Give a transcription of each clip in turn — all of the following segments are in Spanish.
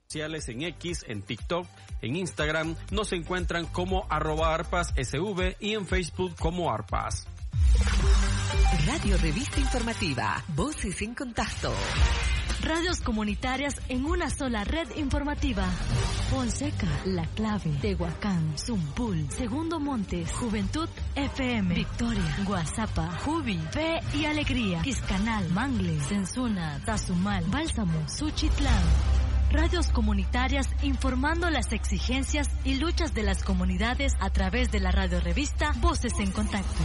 sociales, en X, en TikTok, en Instagram, nos encuentran como @arpassv y en Facebook como Arpas. Radio Revista Informativa, Voces en Contacto. Radios comunitarias en una sola red informativa. Fonseca, La Clave, Tehuacán, Zumpul, Segundo Montes, Juventud FM, Victoria, Guazapa, Jubi, Fe y Alegría, Quiscanal, Mangle, Sensuna, Tazumal, Bálsamo, Suchitlán. Radios comunitarias informando las exigencias y luchas de las comunidades a través de la radio revista Voces en Contacto.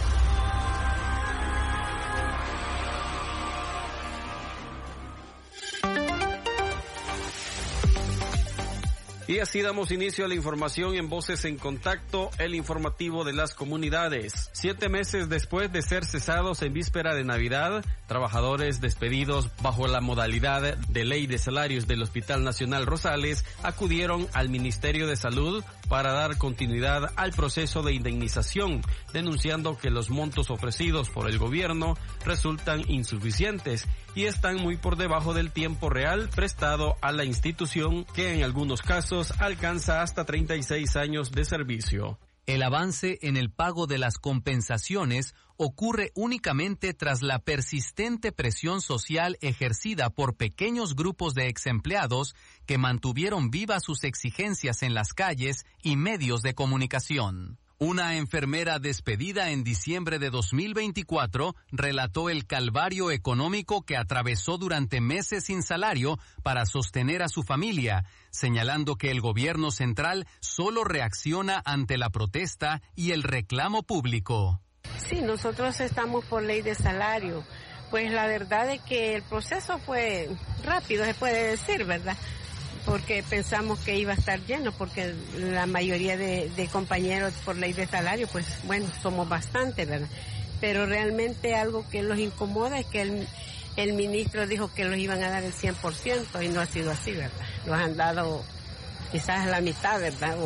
Y así damos inicio a la información en Voces en Contacto, el informativo de las comunidades. 7 meses después de ser cesados en víspera de Navidad, trabajadores despedidos bajo la modalidad de ley de salarios del Hospital Nacional Rosales acudieron al Ministerio de Salud para dar continuidad al proceso de indemnización, denunciando que los montos ofrecidos por el gobierno resultan insuficientes y están muy por debajo del tiempo real prestado a la institución, que en algunos casos alcanza hasta 36 años de servicio. El avance en el pago de las compensaciones ocurre únicamente tras la persistente presión social ejercida por pequeños grupos de exempleados que mantuvieron vivas sus exigencias en las calles y medios de comunicación. Una enfermera despedida en diciembre de 2024 relató el calvario económico que atravesó durante meses sin salario para sostener a su familia, señalando que el gobierno central solo reacciona ante la protesta y el reclamo público. Sí, nosotros estamos por ley de salario. Pues la verdad es que el proceso fue rápido, se puede decir, ¿verdad? Porque pensamos que iba a estar lleno, porque la mayoría de compañeros por ley de salario, pues bueno, somos bastantes, ¿verdad? Pero realmente algo que los incomoda es que el ministro dijo que los iban a dar el 100% y no ha sido así, ¿verdad? Los han dado quizás la mitad, ¿verdad?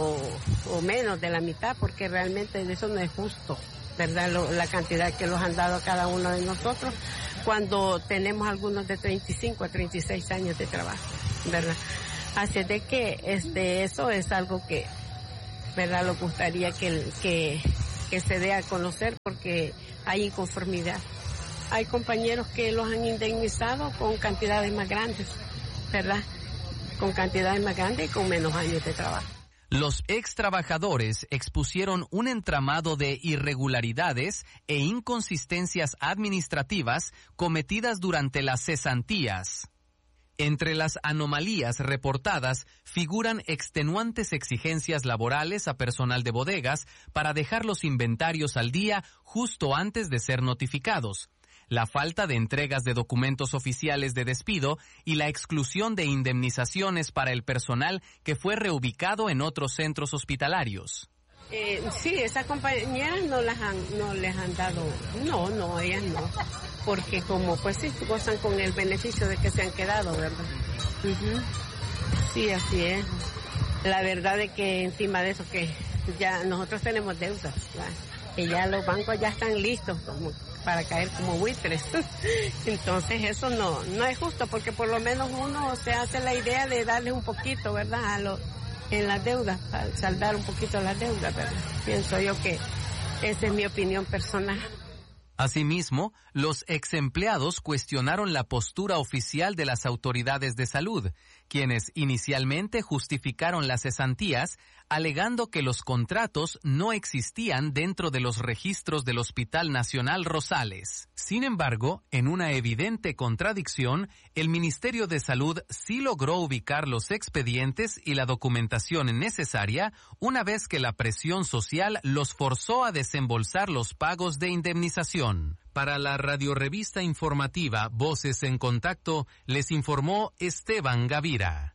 O menos de la mitad, porque realmente eso no es justo, ¿verdad? La cantidad que los han dado a cada uno de nosotros cuando tenemos algunos de 35 a 36 años de trabajo, ¿verdad? Así de que eso es algo que, ¿verdad?, lo gustaría que se dé a conocer, porque hay inconformidad. Hay compañeros que los han indemnizado con cantidades más grandes, ¿verdad? Con cantidades más grandes y con menos años de trabajo. Los ex trabajadores expusieron un entramado de irregularidades e inconsistencias administrativas cometidas durante las cesantías. Entre las anomalías reportadas figuran extenuantes exigencias laborales a personal de bodegas para dejar los inventarios al día justo antes de ser notificados, la falta de entregas de documentos oficiales de despido y la exclusión de indemnizaciones para el personal que fue reubicado en otros centros hospitalarios. Sí, esas compañeras no les han dado, no, ellas no, porque como pues sí, gozan con el beneficio de que se han quedado, ¿verdad? Uh-huh. Sí, así es. La verdad es que encima de eso que ya nosotros tenemos deudas, ¿verdad? Que ya los bancos ya están listos como para caer como buitres. Entonces eso no es justo, porque por lo menos uno se hace la idea de darle un poquito, ¿verdad?, en las deudas, para saldar un poquito las deudas, ¿verdad? Pienso yo que esa es mi opinión personal. Asimismo, los exempleados cuestionaron la postura oficial de las autoridades de salud, quienes inicialmente justificaron las cesantías, alegando que los contratos no existían dentro de los registros del Hospital Nacional Rosales. Sin embargo, en una evidente contradicción, el Ministerio de Salud sí logró ubicar los expedientes y la documentación necesaria una vez que la presión social los forzó a desembolsar los pagos de indemnización. Para la radiorevista informativa Voces en Contacto, les informó Esteban Gavira.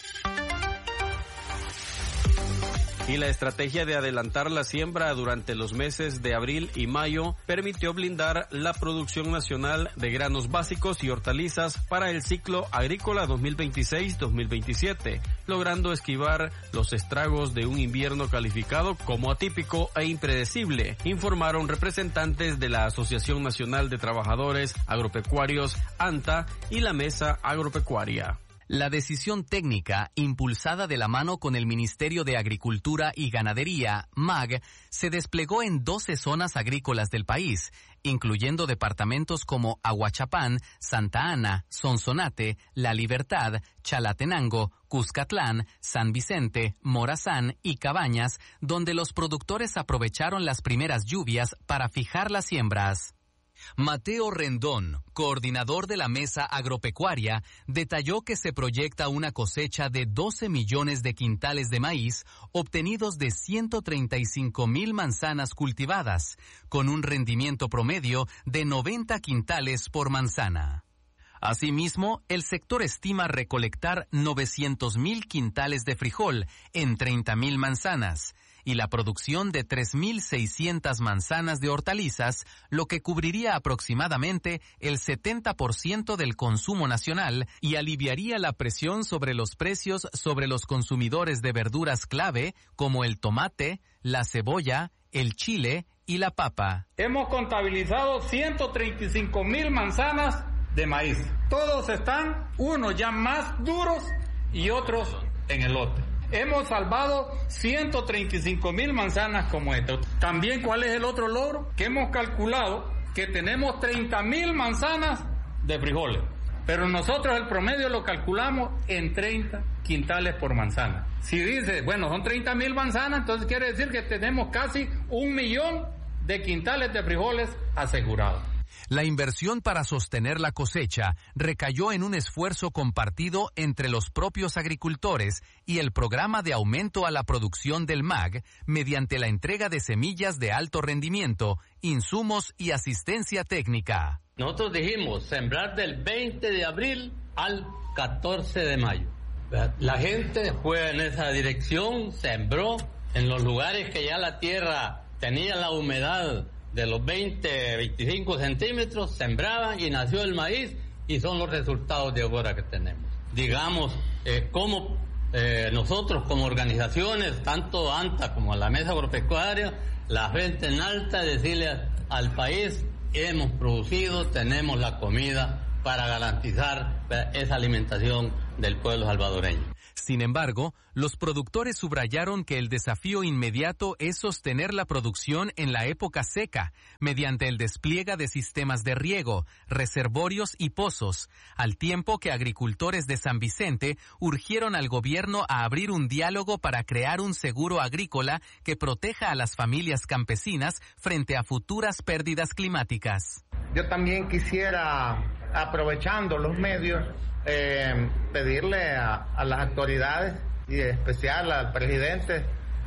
Y la estrategia de adelantar la siembra durante los meses de abril y mayo permitió blindar la producción nacional de granos básicos y hortalizas para el ciclo agrícola 2026-2027, logrando esquivar los estragos de un invierno calificado como atípico e impredecible, informaron representantes de la Asociación Nacional de Trabajadores Agropecuarios, ANTA, y la Mesa Agropecuaria. La decisión técnica, impulsada de la mano con el Ministerio de Agricultura y Ganadería, MAG, se desplegó en 12 zonas agrícolas del país, incluyendo departamentos como Aguachapán, Santa Ana, Sonsonate, La Libertad, Chalatenango, Cuscatlán, San Vicente, Morazán y Cabañas, donde los productores aprovecharon las primeras lluvias para fijar las siembras. Mateo Rendón, coordinador de la Mesa Agropecuaria, detalló que se proyecta una cosecha de 12 millones de quintales de maíz obtenidos de 135,000 manzanas cultivadas, con un rendimiento promedio de 90 quintales por manzana. Asimismo, el sector estima recolectar 900,000 quintales de frijol en 30,000 manzanas, y la producción de 3,600 manzanas de hortalizas, lo que cubriría aproximadamente el 70% del consumo nacional y aliviaría la presión sobre los precios sobre los consumidores de verduras clave como el tomate, la cebolla, el chile y la papa. Hemos contabilizado 135,000 manzanas de maíz. Todos están, unos ya más duros y otros en el lote. Hemos salvado 135,000 manzanas como esta. También, ¿cuál es el otro logro? Que hemos calculado que tenemos 30,000 manzanas de frijoles. Pero nosotros el promedio lo calculamos en 30 quintales por manzana. Si dice, bueno, son 30,000 manzanas, entonces quiere decir que tenemos casi 1 millón de quintales de frijoles asegurados. La inversión para sostener la cosecha recayó en un esfuerzo compartido entre los propios agricultores y el programa de aumento a la producción del MAG mediante la entrega de semillas de alto rendimiento, insumos y asistencia técnica. Nosotros dijimos sembrar del 20 de abril al 14 de mayo. La gente fue en esa dirección, sembró en los lugares que ya la tierra tenía la humedad de los 20-25 centímetros, sembraban y nació el maíz, y son los resultados de ahora que tenemos. Digamos, como nosotros como organizaciones, tanto ANTA como la Mesa Agropecuaria, la frente en alta, decirle al país, hemos producido, tenemos la comida para garantizar esa alimentación del pueblo salvadoreño. Sin embargo, los productores subrayaron que el desafío inmediato es sostener la producción en la época seca, mediante el despliegue de sistemas de riego, reservorios y pozos, al tiempo que agricultores de San Vicente urgieron al gobierno a abrir un diálogo para crear un seguro agrícola que proteja a las familias campesinas frente a futuras pérdidas climáticas. Yo también quisiera, aprovechando los medios, pedirle a las autoridades y en especial al presidente,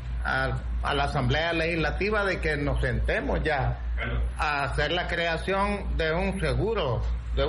a la Asamblea Legislativa, de que nos sentemos ya a hacer la creación de un seguro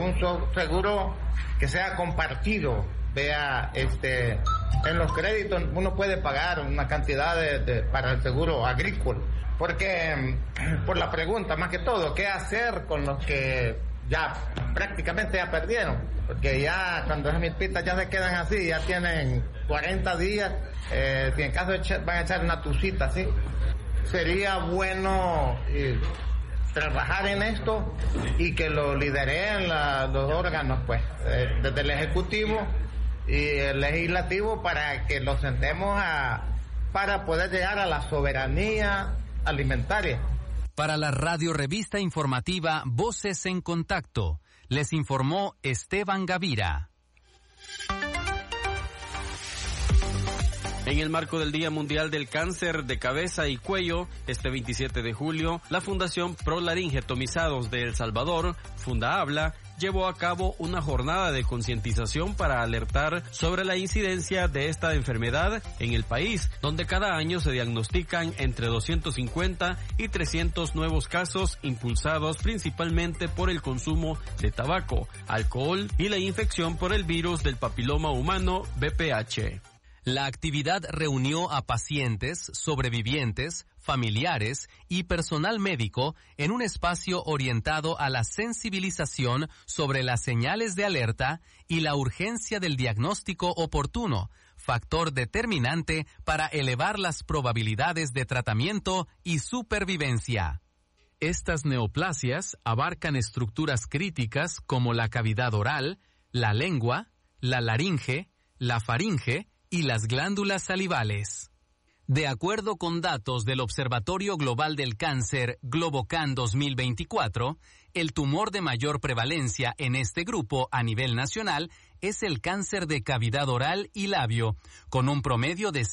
que sea compartido. Vea, en los créditos uno puede pagar una cantidad para el seguro agrícola, porque por la pregunta más que todo, ¿qué hacer con los que ya prácticamente ya perdieron? Porque ya cuando esas milpitas ya se quedan así, ya tienen 40 días, si en caso van a echar una tucita así, sería bueno trabajar en esto y que lo lideren los órganos, pues, desde el Ejecutivo y el Legislativo, para que los sentemos para poder llegar a la soberanía alimentaria. Para la radio revista informativa Voces en Contacto, les informó Esteban Gavira. En el marco del Día Mundial del Cáncer de Cabeza y Cuello, este 27 de julio, la Fundación Prolaringetomizados de El Salvador, FundaHabla, llevó a cabo una jornada de concientización para alertar sobre la incidencia de esta enfermedad en el país, donde cada año se diagnostican entre 250 y 300 nuevos casos, impulsados principalmente por el consumo de tabaco, alcohol y la infección por el virus del papiloma humano VPH. La actividad reunió a pacientes, sobrevivientes, familiares y personal médico en un espacio orientado a la sensibilización sobre las señales de alerta y la urgencia del diagnóstico oportuno, factor determinante para elevar las probabilidades de tratamiento y supervivencia. Estas neoplasias abarcan estructuras críticas como la cavidad oral, la lengua, la laringe, la faringe y las glándulas salivales. De acuerdo con datos del Observatorio Global del Cáncer Globocan 2024, el tumor de mayor prevalencia en este grupo a nivel nacional es el cáncer de cavidad oral y labio, con un promedio de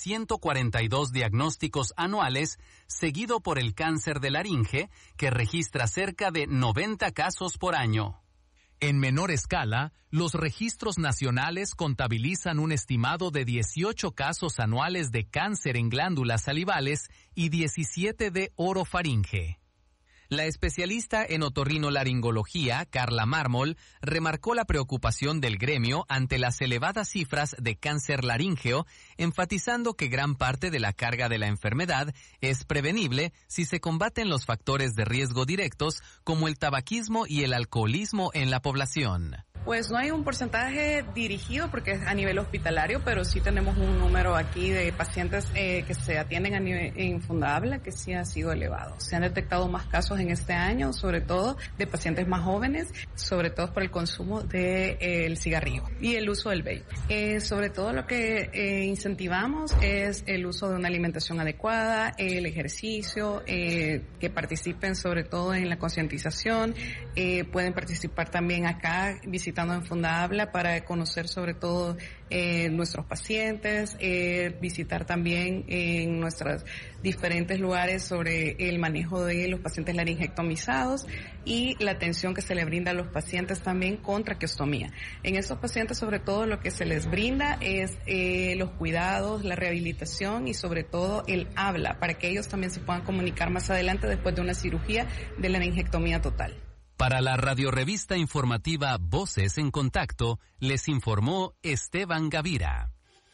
142 diagnósticos anuales, seguido por el cáncer de laringe, que registra cerca de 90 casos por año. En menor escala, los registros nacionales contabilizan un estimado de 18 casos anuales de cáncer en glándulas salivales y 17 de orofaringe. La especialista en otorrinolaringología, Carla Mármol, remarcó la preocupación del gremio ante las elevadas cifras de cáncer laríngeo, enfatizando que gran parte de la carga de la enfermedad es prevenible si se combaten los factores de riesgo directos como el tabaquismo y el alcoholismo en la población. Pues no hay un porcentaje dirigido porque es a nivel hospitalario, pero sí tenemos un número aquí de pacientes que se atienden a nivel infundable que sí ha sido elevado. Se han detectado más casos en este año, sobre todo de pacientes más jóvenes, sobre todo por el consumo del cigarrillo y el uso del vape. Sobre todo lo que incentivamos es el uso de una alimentación adecuada, el ejercicio, que participen sobre todo en la concientización, pueden participar también acá visitando en Fundhabla para conocer sobre todo nuestros pacientes, visitar también en nuestros diferentes lugares sobre el manejo de los pacientes laringectomizados y la atención que se le brinda a los pacientes también con traqueostomía. En estos pacientes sobre todo lo que se les brinda es los cuidados, la rehabilitación y sobre todo el habla para que ellos también se puedan comunicar más adelante después de una cirugía de laringectomía total. Para la radiorevista informativa Voces en Contacto, les informó Esteban Gavira.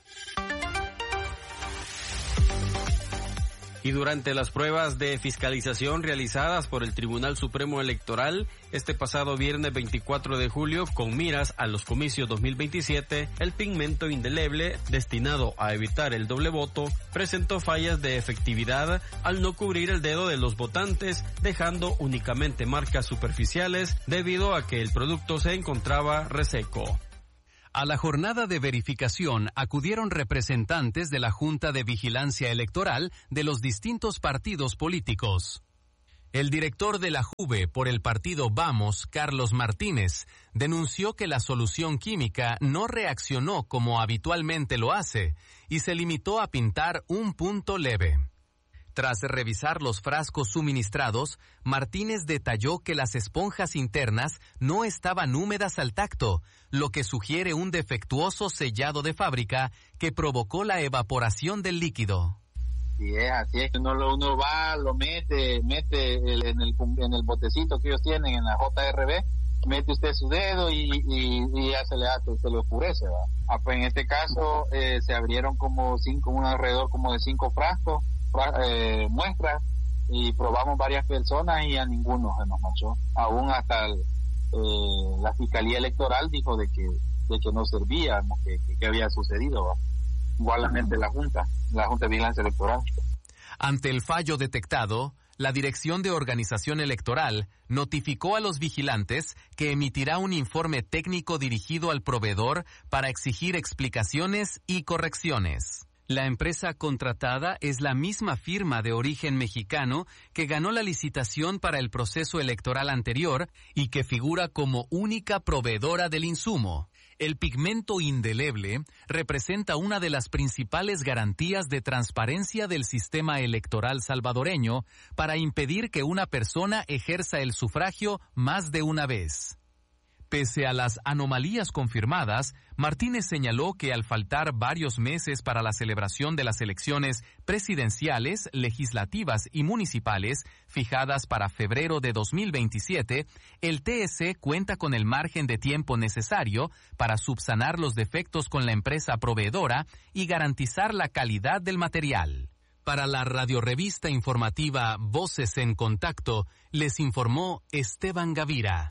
Y durante las pruebas de fiscalización realizadas por el Tribunal Supremo Electoral, este pasado viernes 24 de julio, con miras a los comicios 2027, el pigmento indeleble, destinado a evitar el doble voto, presentó fallas de efectividad al no cubrir el dedo de los votantes, dejando únicamente marcas superficiales debido a que el producto se encontraba reseco. A la jornada de verificación acudieron representantes de la Junta de Vigilancia Electoral de los distintos partidos políticos. El director de la JUVE por el partido Vamos, Carlos Martínez, denunció que la solución química no reaccionó como habitualmente lo hace y se limitó a pintar un punto leve. Tras revisar los frascos suministrados, Martínez detalló que las esponjas internas no estaban húmedas al tacto, lo que sugiere un defectuoso sellado de fábrica que provocó la evaporación del líquido. Sí, así es que uno va, lo mete en el botecito que ellos tienen en la JRB, mete usted su dedo y ya se le oscurece, ¿va? Pues en este caso se abrieron alrededor de 5 frascos, muestras, y probamos varias personas y a ninguno se nos machó. Aún hasta la Fiscalía Electoral dijo de que no servía, que había sucedido, ¿va? Igualmente la Junta de Vigilancia Electoral. Ante el fallo detectado, la Dirección de Organización Electoral notificó a los vigilantes que emitirá un informe técnico dirigido al proveedor para exigir explicaciones y correcciones. La empresa contratada es la misma firma de origen mexicano que ganó la licitación para el proceso electoral anterior y que figura como única proveedora del insumo. El pigmento indeleble representa una de las principales garantías de transparencia del sistema electoral salvadoreño para impedir que una persona ejerza el sufragio más de una vez. Pese a las anomalías confirmadas, Martínez señaló que al faltar varios meses para la celebración de las elecciones presidenciales, legislativas y municipales, fijadas para febrero de 2027, el TSE cuenta con el margen de tiempo necesario para subsanar los defectos con la empresa proveedora y garantizar la calidad del material. Para la radiorevista informativa Voces en Contacto, les informó Esteban Gavira.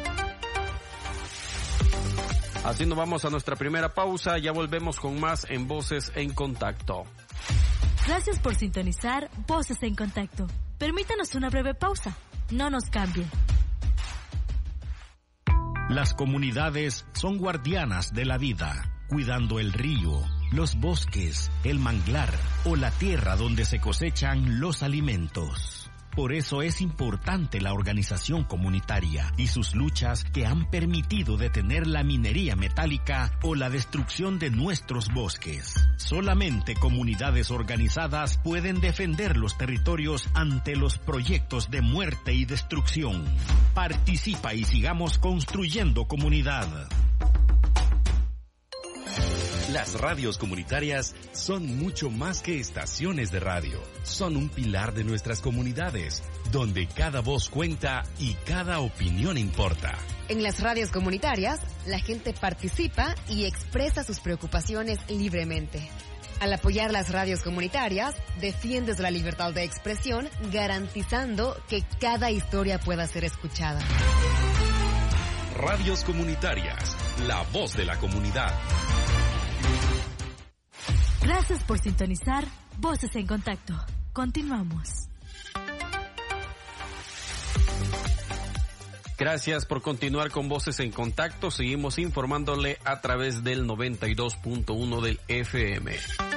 Así nos vamos a nuestra primera pausa, ya volvemos con más en Voces en Contacto. Gracias por sintonizar Voces en Contacto. Permítanos una breve pausa. No nos cambie. Las comunidades son guardianas de la vida, cuidando el río, los bosques, el manglar o la tierra donde se cosechan los alimentos. Por eso es importante la organización comunitaria y sus luchas que han permitido detener la minería metálica o la destrucción de nuestros bosques. Solamente comunidades organizadas pueden defender los territorios ante los proyectos de muerte y destrucción. Participa y sigamos construyendo comunidad. Las radios comunitarias son mucho más que estaciones de radio. Son un pilar de nuestras comunidades, donde cada voz cuenta y cada opinión importa. En las radios comunitarias, la gente participa y expresa sus preocupaciones libremente. Al apoyar las radios comunitarias, defiendes la libertad de expresión, garantizando que cada historia pueda ser escuchada. Radios comunitarias, la voz de la comunidad. Gracias por sintonizar Voces en Contacto. Continuamos. Gracias por continuar con Voces en Contacto. Seguimos informándole a través del 92.1 del FM.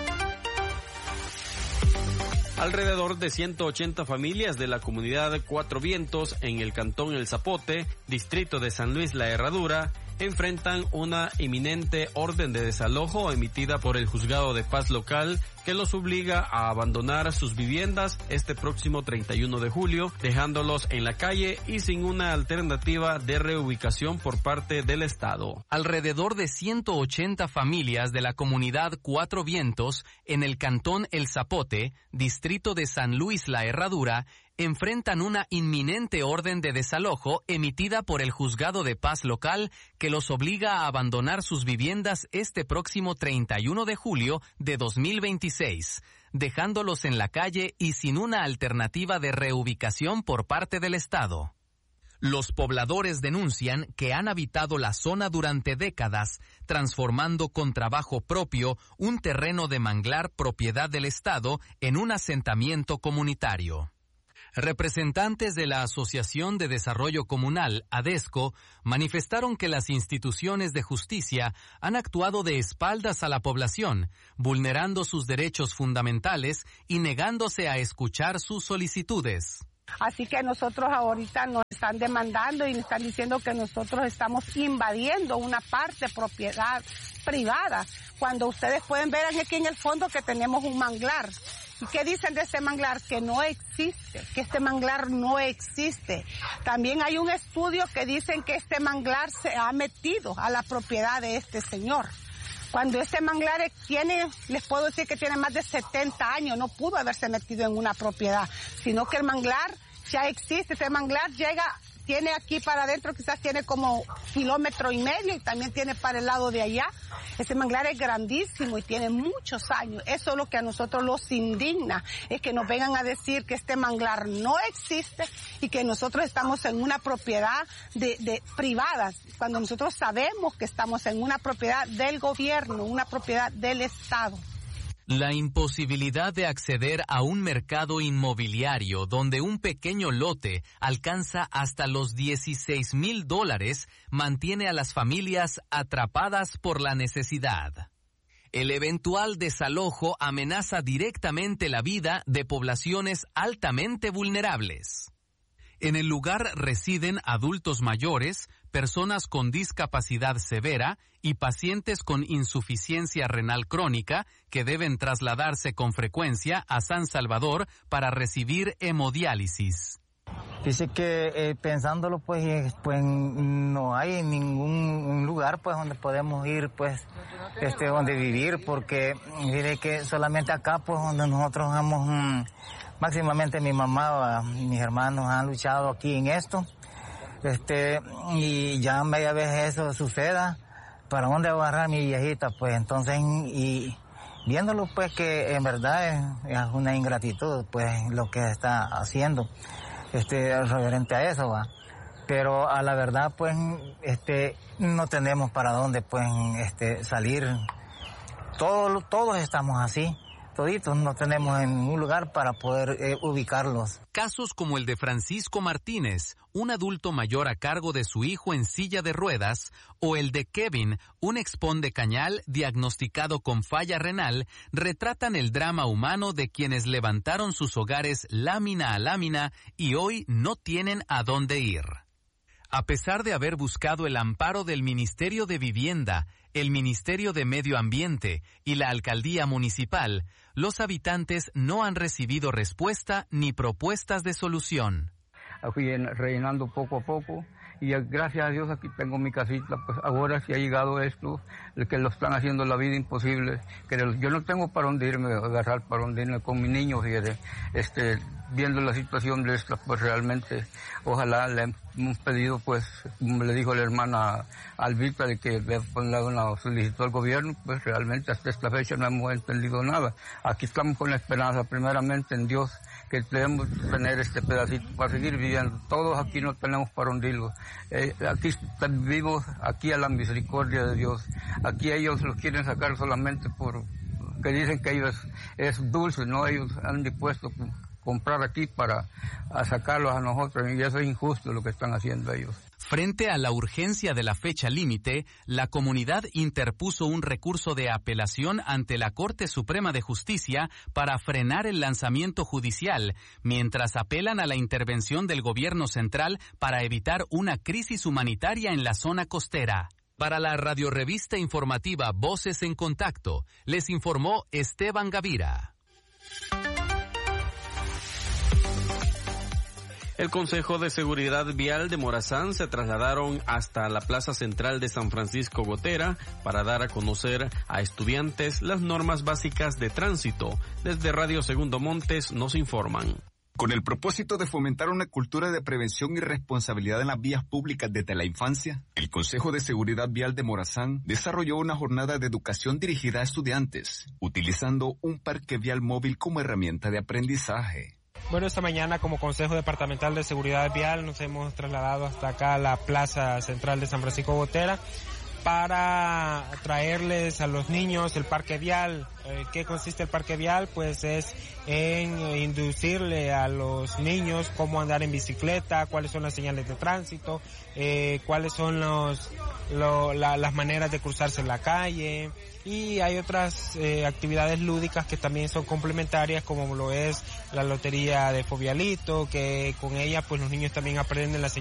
Alrededor de 180 familias de la comunidad Cuatro Vientos en el cantón El Zapote, distrito de San Luis La Herradura, enfrentan una inminente orden de desalojo emitida por el Juzgado de Paz Local que los obliga a abandonar sus viviendas este próximo 31 de julio, dejándolos en la calle y sin una alternativa de reubicación por parte del Estado. Alrededor de 180 familias de la comunidad Cuatro Vientos en el cantón El Zapote, distrito de San Luis La Herradura, enfrentan una inminente orden de desalojo emitida por el Juzgado de Paz Local que los obliga a abandonar sus viviendas este próximo 31 de julio de 2026, dejándolos en la calle y sin una alternativa de reubicación por parte del Estado. Los pobladores denuncian que han habitado la zona durante décadas, transformando con trabajo propio un terreno de manglar propiedad del Estado en un asentamiento comunitario. Representantes de la Asociación de Desarrollo Comunal, ADESCO, manifestaron que las instituciones de justicia han actuado de espaldas a la población, vulnerando sus derechos fundamentales y negándose a escuchar sus solicitudes. Así que nosotros ahorita nos están demandando y nos están diciendo que nosotros estamos invadiendo una parte de propiedad privada, cuando ustedes pueden ver aquí en el fondo que tenemos un manglar. ¿Y qué dicen de ese manglar? Que no existe, que este manglar no existe. También hay un estudio que dicen que este manglar se ha metido a la propiedad de este señor. Cuando este manglar les puedo decir que tiene más de 70 años, no pudo haberse metido en una propiedad, sino que el manglar ya existe. Este manglar tiene aquí para adentro, quizás tiene como 1,5 kilómetros y también tiene para el lado de allá. Ese manglar es grandísimo y tiene muchos años. Eso es lo que a nosotros los indigna, es que nos vengan a decir que este manglar no existe y que nosotros estamos en una propiedad de privadas, cuando nosotros sabemos que estamos en una propiedad del gobierno, una propiedad del Estado. La imposibilidad de acceder a un mercado inmobiliario donde un pequeño lote alcanza hasta los $16,000 mantiene a las familias atrapadas por la necesidad. El eventual desalojo amenaza directamente la vida de poblaciones altamente vulnerables. En el lugar residen adultos mayores, personas con discapacidad severa y pacientes con insuficiencia renal crónica que deben trasladarse con frecuencia a San Salvador para recibir hemodiálisis. Dice que pensándolo pues no hay ningún lugar pues donde podemos ir pues donde vivir, porque mire que solamente acá pues donde nosotros vamos, máximamente mi mamá y mis hermanos han luchado aquí en esto, y ya media vez eso suceda, ¿para dónde va a agarrar mi viejita? Pues entonces, y viéndolo pues que en verdad es una ingratitud pues lo que está haciendo referente a eso, va. Pero a la verdad pues no tenemos para dónde pues salir. Todos estamos así, toditos no tenemos en ningún lugar para poder ubicarlos. Casos como el de Francisco Martínez, un adulto mayor a cargo de su hijo en silla de ruedas, o el de Kevin, un expón de Cañal diagnosticado con falla renal, retratan el drama humano de quienes levantaron sus hogares lámina a lámina y hoy no tienen a dónde ir. A pesar de haber buscado el amparo del Ministerio de Vivienda, el Ministerio de Medio Ambiente y la Alcaldía Municipal, los habitantes no han recibido respuesta ni propuestas de solución. Fui rellenando poco a poco y gracias a Dios aquí tengo mi casita. Pues ahora sí ha llegado esto, que lo están haciendo la vida imposible, que yo no tengo para dónde irme, agarrar para dónde irme con mi niño, fíjate, viendo la situación de esta, pues realmente, ojalá le hemos pedido, pues, como le dijo la hermana Albita, de que le ponga una solicitud al gobierno, pues realmente hasta esta fecha no hemos entendido nada. Aquí estamos con la esperanza, primeramente en Dios, que debemos tener este pedacito para seguir viviendo. Todos aquí no tenemos para hundirlos. Aquí están vivos, aquí a la misericordia de Dios. Aquí ellos los quieren sacar solamente por que dicen que ellos es dulce, ¿no? Ellos han dispuesto comprar aquí para sacarlos a nosotros, y eso es injusto lo que están haciendo ellos. Frente a la urgencia de la fecha límite, la comunidad interpuso un recurso de apelación ante la Corte Suprema de Justicia para frenar el lanzamiento judicial, mientras apelan a la intervención del gobierno central para evitar una crisis humanitaria en la zona costera. Para la radiorevista informativa Voces en Contacto, les informó Esteban Gavira. El Consejo de Seguridad Vial de Morazán se trasladaron hasta la Plaza Central de San Francisco Gotera para dar a conocer a estudiantes las normas básicas de tránsito. Desde Radio Segundo Montes nos informan. Con el propósito de fomentar una cultura de prevención y responsabilidad en las vías públicas desde la infancia, el Consejo de Seguridad Vial de Morazán desarrolló una jornada de educación dirigida a estudiantes, utilizando un parque vial móvil como herramienta de aprendizaje. Bueno, esta mañana como Consejo Departamental de Seguridad Vial nos hemos trasladado hasta acá a la Plaza Central de San Francisco Gotera para traerles a los niños el parque vial. ¿Qué consiste el parque vial? Pues es en inducirle a los niños cómo andar en bicicleta, cuáles son las señales de tránsito, cuáles son las maneras de cruzarse en la calle. Y hay otras actividades lúdicas que también son complementarias, como lo es la lotería de Fobialito, que con ella pues los niños también aprenden las señales